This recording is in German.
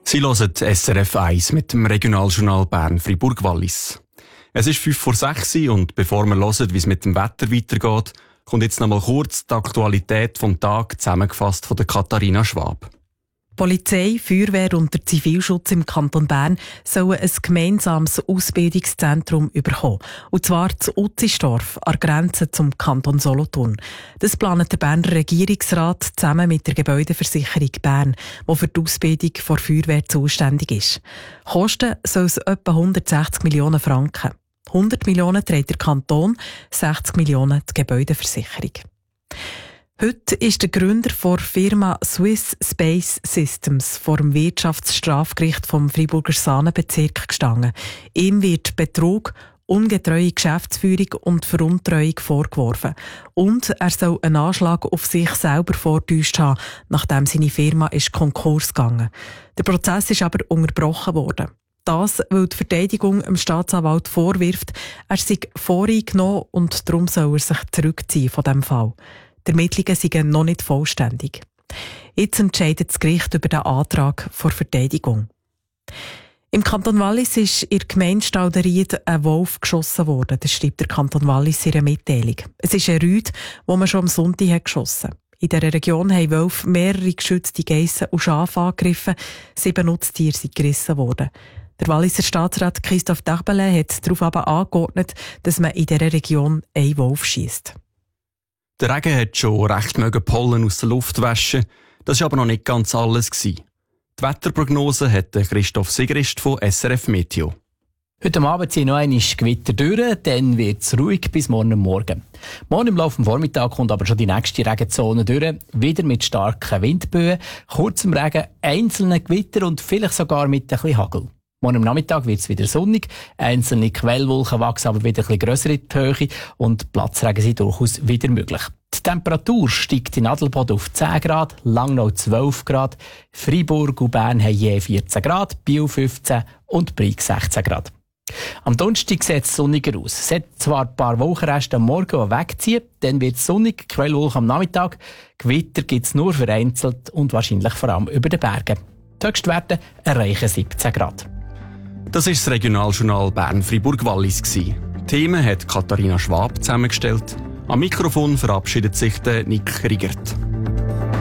Sie hören SRF 1 mit dem Regionaljournal Bern-Fribourg-Wallis. Es ist 5:06 und bevor wir hören, wie es mit dem Wetter weitergeht, kommt jetzt noch mal kurz die Aktualität vom Tag zusammengefasst von der Katharina Schwab. Polizei, Feuerwehr und der Zivilschutz im Kanton Bern sollen ein gemeinsames Ausbildungszentrum bekommen. Und zwar zu Utzisdorf, an der Grenze zum Kanton Solothurn. Das plant der Berner Regierungsrat zusammen mit der Gebäudeversicherung Bern, die für die Ausbildung der Feuerwehr zuständig ist. Kosten soll es etwa 160 Millionen Franken. 100 Millionen trägt der Kanton, 60 Millionen die Gebäudeversicherung. Heute ist der Gründer der Firma Swiss Space Systems vor dem Wirtschaftsstrafgericht vom Freiburger Saanenbezirk gestanden. Ihm wird Betrug, ungetreue Geschäftsführung und Veruntreuung vorgeworfen. Und er soll einen Anschlag auf sich selber vorgetäuscht haben, nachdem seine Firma ist Konkurs gegangen. Der Prozess ist aber unterbrochen worden. Das, weil die Verteidigung dem Staatsanwalt vorwirft, er sei voreingenommen und darum soll er sich zurückziehen von diesem Fall. Die Ermittlungen sind noch nicht vollständig. Jetzt entscheidet das Gericht über den Antrag der Verteidigung. Im Kanton Wallis ist in der Gemeinde Stalderied ein Wolf geschossen worden. Das schreibt der Kanton Wallis in einer Mitteilung. Es ist ein Rüd, wo man schon am Sonntag hat geschossen. In dieser Region haben Wölfe mehrere geschützte Geissen und Schafe angegriffen. 7 Nutztiere sind gerissen worden. Der Walliser Staatsrat Christoph Dachbele hat darauf aber angeordnet, dass man in dieser Region einen Wolf schiesst. Der Regen hat schon recht Pollen aus der Luft waschen. Das war aber noch nicht ganz alles. Die Wetterprognose hat Christoph Sigrist von SRF Meteo. Heute Abend ziehen noch einmal Gewitter durch, dann wird es ruhig bis morgen Morgen. Morgen im Laufe des Vormittags kommt aber schon die nächste Regenzone durch, wieder mit starken Windböen, kurzem Regen, einzelnen Gewitter und vielleicht sogar mit ein bisschen Hagel. Morgen am Nachmittag wird es wieder sonnig, einzelne Quellwolken wachsen aber wieder ein bisschen grösser in die Höhe und Platzregen sind durchaus wieder möglich. Die Temperatur steigt in Adelboden auf 10 Grad, Langnau 12 Grad, Freiburg und Bern haben je 14 Grad, Biel 15 und Brig 16 Grad. Am Donnerstag sieht es sonniger aus. Es hat zwar ein paar Wolkenreste am Morgen, die wegziehen, dann wird es sonnig, Quellwolken am Nachmittag, Gewitter gibt es nur vereinzelt und wahrscheinlich vor allem über den Bergen. Die Höchstwerte erreichen 17 Grad. Das ist das Regionaljournal Bern-Fribourg-Wallis. Die Themen hat Katharina Schwab zusammengestellt. Am Mikrofon verabschiedet sich der Nick Riegert.